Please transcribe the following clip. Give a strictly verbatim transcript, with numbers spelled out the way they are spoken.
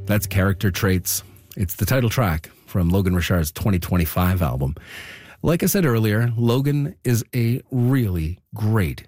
That's Character Traits. It's the title track from Logan Richard's twenty twenty-five album. Like I said earlier, Logan is a really great